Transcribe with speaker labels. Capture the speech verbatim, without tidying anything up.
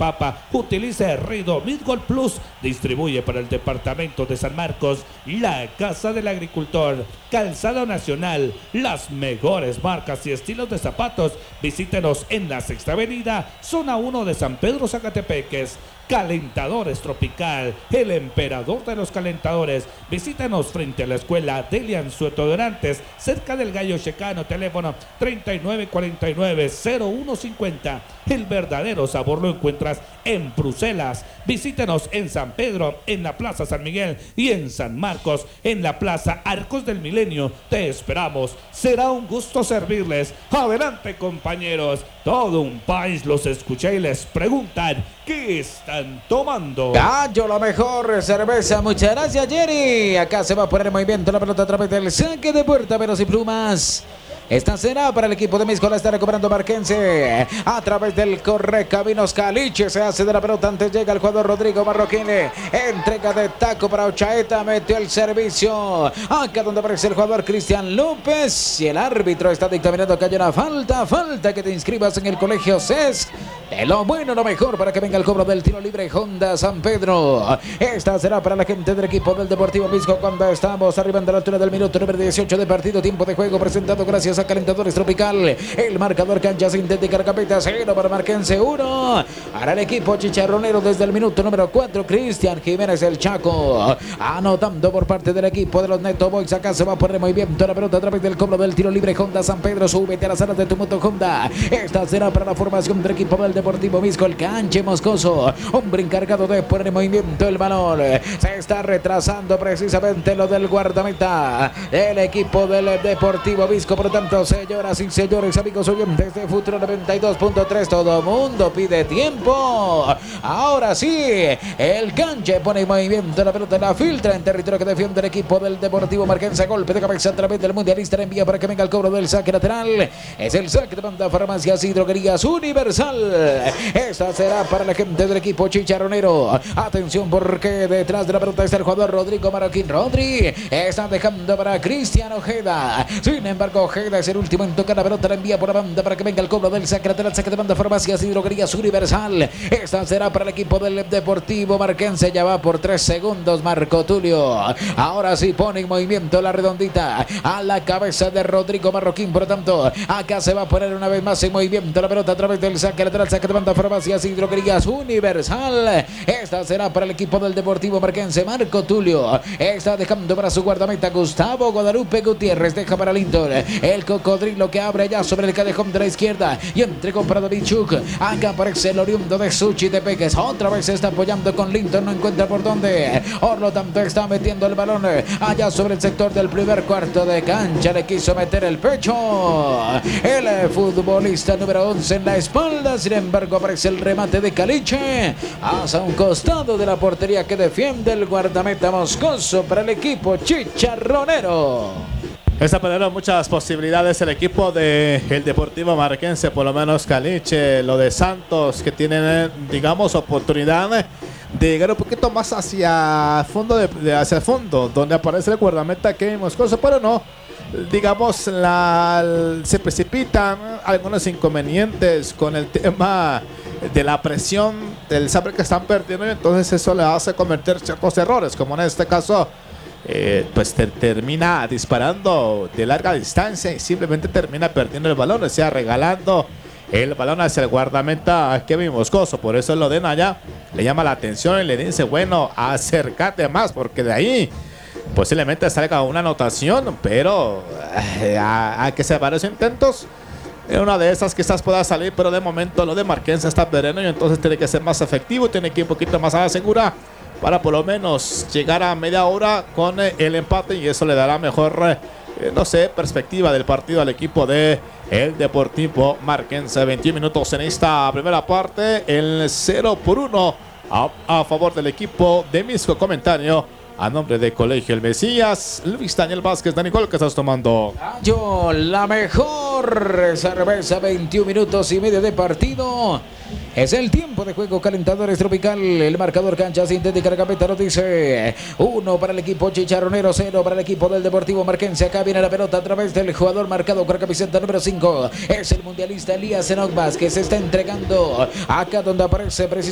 Speaker 1: papa, utilice Ridomid Gold Plus. Distribuye para el departamento de San Marcos la Casa del Agricultor. Calzado Nacional, las mejores marcas y estilos de zapatos. Visítenos en la Sexta Avenida, zona uno de San Pedro Zacatepeques. Calentadores Tropical, el emperador de los calentadores. Visítanos frente a la escuela Delian Sueto Dorantes, cerca del Gallo Checano. Teléfono treinta y nueve cuarenta y nueve cero uno cincuenta. El verdadero sabor lo encuentras en Bruselas. Visítenos en San Pedro, en la Plaza San Miguel, y en San Marcos, en la Plaza Arcos del Milenio. Te esperamos. Será un gusto servirles. Adelante, compañeros. Todo un país los escucha y les preguntan ¿qué están tomando?
Speaker 2: Gallo, la mejor cerveza. Muchas gracias, Jerry. Acá se va a poner en movimiento la pelota a través del saque de puerta, Veros y Plumas. Esta será para el equipo de Misco. La está recuperando Marquense a través del correcaminos. Caliche se hace de la pelota. Antes llega el jugador Rodrigo Marroquín. Entrega de taco para Ochaeta. Metió el servicio. Acá donde aparece el jugador Cristian López. Y el árbitro está dictaminando que hay una falta. Falta que te inscribas en el colegio C E S. De lo bueno, lo mejor para que venga el cobro del tiro libre. Honda San Pedro. Esta será para la gente del equipo del Deportivo Misco. Cuando estamos arribando a la altura del minuto número dieciocho de partido. Tiempo de juego presentado gracias a Calentadores Tropical. El marcador cancha sintética Arcapeta cero para Marquense uno. Para el equipo chicharronero desde el minuto número cuatro. Cristian Jiménez el Chaco. Anotando por parte del equipo de los Neto Boys. Acá se va a poner movimiento la pelota a través del cobro del tiro libre. Honda San Pedro. Súbete a las alas de tu moto Honda. Esta será para la formación del equipo del Deportivo Misco. El canche moscoso. Hombre encargado de poner en movimiento el balón. Se está retrasando precisamente lo del guardameta. El equipo del Deportivo Misco. Por lo tanto, señoras y señores, amigos oyentes de Futuro noventa y dos punto tres, todo mundo pide tiempo. Ahora sí, el canche pone en movimiento la pelota, la filtra en territorio que defiende el equipo del Deportivo Marquense. Golpe de cabeza a través del mundialista. Le envía para que venga el cobro del saque lateral. Es el saque de banda. Farmacias y Droguerías Universal. Esta será para la gente del equipo chicharronero. Atención, porque detrás de la pelota está el jugador Rodrigo Marroquín. Rodri está dejando para Cristian Ojeda. Sin embargo, Ojeda es el último en tocar la pelota. La envía por la banda para que venga el cobro del saque lateral. Saque de banda. Farmacias y Droguerías Universal. Esta será para el equipo del Deportivo Marquense. Ya va por tres segundos Marco Tulio. Ahora sí pone en movimiento la redondita a la cabeza de Rodrigo Marroquín. Por lo tanto, acá se va a poner una vez más en movimiento la pelota a través del saque lateral. Saque de banda. Farmacias y Droguerías Universal. Esta será para el equipo del Deportivo Marquense. Marco Tulio está dejando para su guardameta Gustavo Guadalupe Gutiérrez. Deja para Linton. El cocodrilo que abre ya sobre el callejón de la izquierda y entregó para David Chuk. Acá aparece el oriundo de Suchi de Peques. Otra vez se está apoyando con Linton. No encuentra por dónde. Por lo tanto está metiendo el balón allá sobre el sector del primer cuarto de cancha. Le quiso meter el pecho el futbolista número once en la espalda. Sin embargo aparece el remate de Caliche hacia un costado de la portería que defiende el guardameta moscoso para el equipo chicharronero.
Speaker 3: Está perdiendo muchas posibilidades el equipo del Deportivo Marquense, por lo menos Caliche, lo de Santos, que tienen, digamos, oportunidad de llegar un poquito más hacia fondo, de, de hacia el fondo, donde aparece el guardameta Kevin Moscoso, pero no, digamos, la, se precipitan algunos inconvenientes con el tema de la presión del saber que están perdiendo, y entonces eso le hace cometer ciertos errores, como en este caso. Eh, pues te, termina disparando de larga distancia y simplemente termina perdiendo el balón, o sea, regalando el balón hacia el guardameta Kevin Moscoso. Por eso lo den allá, le llama la atención y le dice, bueno, acércate más, porque de ahí posiblemente salga una anotación, pero eh, hay que hacer varios intentos. En una de esas quizás pueda salir, pero de momento lo de Marquense está perdiendo y entonces tiene que ser más efectivo, tiene que ir un poquito más a la segura para por lo menos llegar a media hora con el empate, y eso le dará mejor, eh, no sé, perspectiva del partido al equipo de el Deportivo Marquense. veintiún minutos en esta primera parte, el cero por uno a, a favor del equipo de Misco. Comentario a nombre de Colegio El Mesías, Luis Daniel Vázquez. Dani, ¿cuál que estás tomando?
Speaker 2: Yo, la mejor cerveza, veintiún minutos y medio de partido. Es el tiempo de juego. Calentadores Tropical. El marcador cancha sintética Arcapeta nos dice uno para el equipo chicharronero, cero para el equipo del Deportivo Marquense. Acá viene la pelota a través del jugador marcado con la camiseta número cinco. Es el mundialista Elías Enoc Vázquez. Se está entregando acá donde aparece precisamente